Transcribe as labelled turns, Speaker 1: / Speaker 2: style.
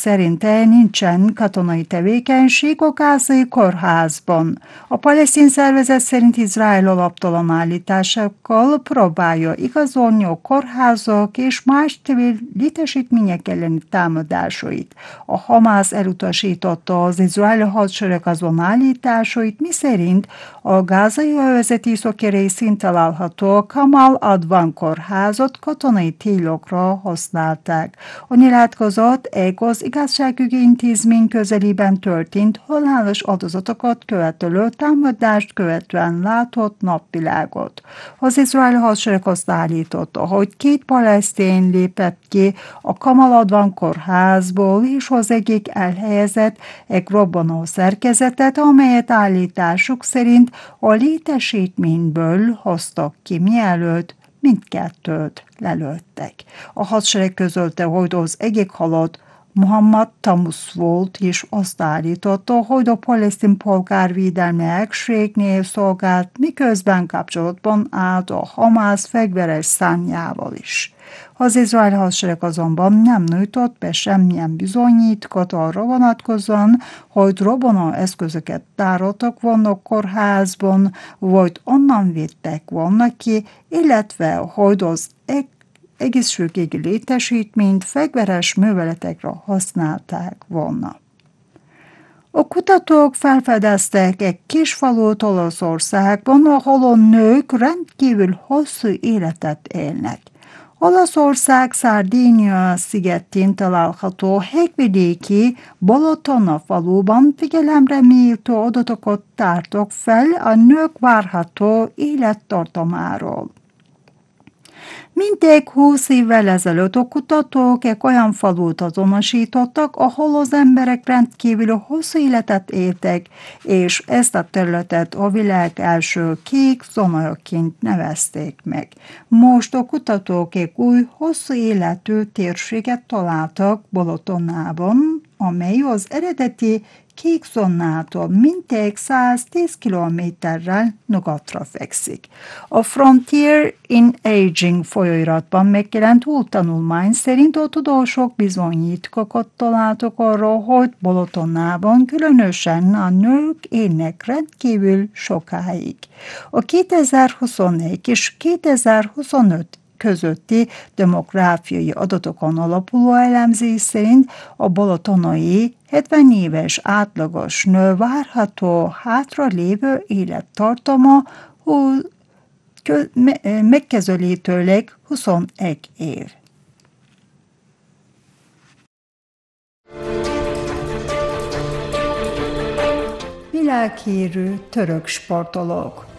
Speaker 1: szerint nincsen katonai tevékenység a gázai kórházban. A palesztin szervezet szerint Izrael alaptalan állításokkal próbálja igazolni a kórházak és más létesítmények elleni támadásait. A Hamász elutasította az izraeli hadsereg azon állításait, miszerint a gázai övezet északi részén található Kamal Advan kórházat katonai célokra használták. A nyilatkozat az igazságügyi intézmény közelében történt halálos áldozatokat követelő támadást követően látott napvilágot. Az izraeli hadsereg azt állította, hogy 2 palesztin lépett ki a Kamal Advan kórházból, és az egyik elhelyezett egy robbanó szerkezetet, amelyet állításuk szerint a létesítményből hoztak ki, mielőtt mindkettőt lelőttek. A hadsereg közölte, hogy az egyik halott Muhammad Tamus volt, és azt állította, hogy a palesztin polgárvédelmi egységnél szolgált, miközben kapcsolatban állt a Hamász fegyveres szárnyával is. Az izraeli hadsereg azonban nem nyújtott be semmilyen bizonyítékot arra vonatkozóan, hogy robbanó eszközöket tároltak volna a kórházban, vagy onnan vittek volna ki, illetve hogy az egészségügyi létesítményt fegyveres műveletekre használták volna. A kutatók felfedeztek egy kis falut Olaszországban, ahol a nők rendkívül hosszú életet élnek. Olaszország Szardínia szigetén található hegyvidéki Balatona faluban figyelemre méltó adatokat tártak fel a nők várható élettartamáról. Mintegy 20 évvel ezelőtt a kutatók egy olyan falut azonosítottak, ahol az emberek rendkívül hosszú életet éltek, és ezt a területet a világ első kék zónájaként nevezték meg. Most a kutatók egy új, hosszú életű térséget találtak Balatonában, amely az eredeti kék zónától mintegy 110 kilométerrel nyugatra fekszik. A Frontier in Aging folyóiratban megjelent új tanulmány szerint a tudósok bizonyítékokat találtak arra, hogy Balatonában különösen a nők élnek rendkívül sokáig. A 2021 és 2025 közötti demográfiai adatokon alapuló elemzés szerint a balatonai 70 éves átlagos nő várható hátralévő élettartama megközelítőleg 21 év. Világhírű török sportolók.